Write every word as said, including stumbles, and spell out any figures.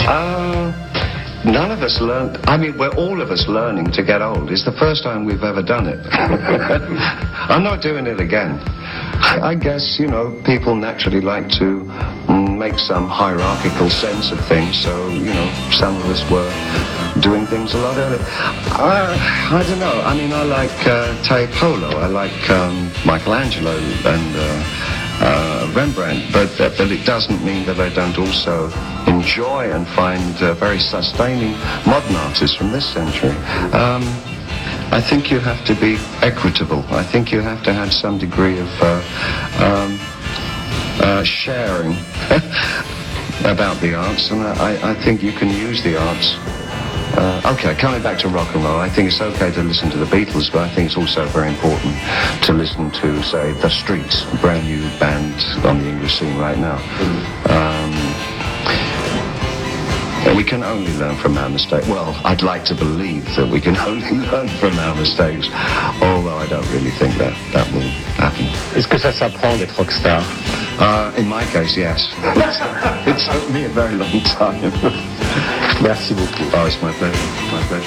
Uh, none of us learn. I mean, we're all of us learning to get old. It's the first time we've ever done it. I'm not doing it again. I guess, you know, people naturally like to make some hierarchical sense of things, so, you know, some of us were doing things a lot earlier. Uh, I don't know. I mean, I like uh, Tiepolo. I like um, Michelangelo and uh, uh, Rembrandt, but, uh, but it doesn't mean that I don't also enjoy and find uh, very sustaining modern artists from this century. Um, I think you have to be equitable. I think you have to have some degree of uh, um, uh, sharing about the arts, and I, I think you can use the arts. Uh, okay, coming back to rock and roll, I think it's okay to listen to the Beatles, but I think it's also very important to listen to, say, The Streets, a brand new band on the English scene right now. Um, We can only learn from our mistakes. Well, I'd like to believe that we can only learn from our mistakes, although I don't really think that that will happen. Est-ce que ça s'apprend d'être rockstar? Uh, in my case, yes. It took me a very long time. Merci beaucoup. Oh, it's my pleasure. My pleasure.